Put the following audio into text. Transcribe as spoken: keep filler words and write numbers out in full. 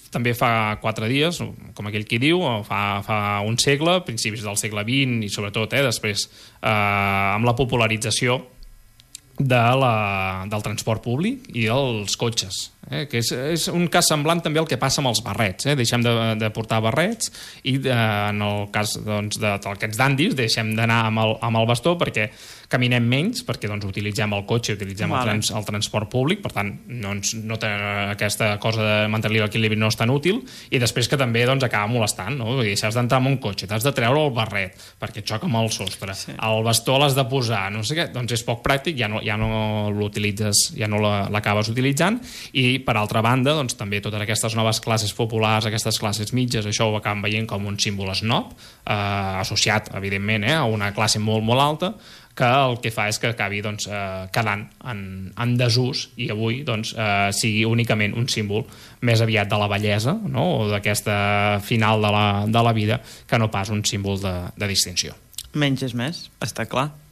també fa quatre dies, com aquell qui diu, fa, fa un segle, principis del segle vint i sobretot eh, després eh, amb la popularització de la, del transport públic i dels cotxes, eh? que és, és un cas semblant també al que passa amb els barrets. Eh? Deixem de, de portar barrets i de, en el cas doncs, d'aquests dandis deixem d'anar amb, el, amb el bastó perquè caminem menys, perquè doncs, utilitzem el cotxe, utilitzem vale. el, trans, el transport públic, per tant, no, ens, no té aquesta cosa de mantenir l'equilibri no és tan útil, i després que també doncs, acaba molestant, no? I si has d'entrar en un cotxe, t'has de treure el barret, perquè xoca amb el sostre, sí. el bastó l'has de posar, no sé què, doncs és poc pràctic, ja no, ja no l'utilitzes, ja no l'acabes utilitzant, i per altra banda, doncs, també totes aquestes noves classes populars, aquestes classes mitges, això ho acabem veient com un símbol snob, eh, associat, evidentment, eh, a una classe molt, molt alta, que el que fa és que acabi doncs, eh, quedant en, en desús i avui doncs, eh, sigui únicament un símbol més aviat de la bellesa, no? O d'aquesta final de la, de la vida, que no pas un símbol de, de distinció. Menys és més, està clar.